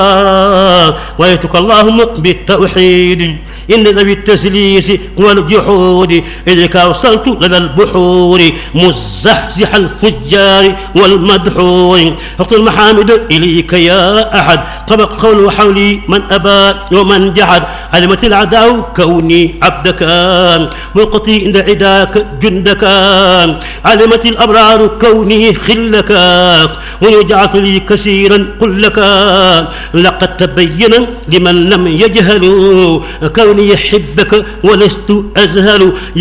ويتك اللهم بالتوحيد إن ذوي التسليس والجحود إليك وصلت لدى البحور مزحزح الفجار والمدحور حط المحامد إليك يا أحد طبق قول حولي من أبى ومن جحد علمت العداء كوني عبدك ملقتي عند عداك جندك علمت الأبرار كوني خلك ويجعل لي كثيرا قل لك لقد تبين لمن لم يجهل كوني يحبك ولست أزهل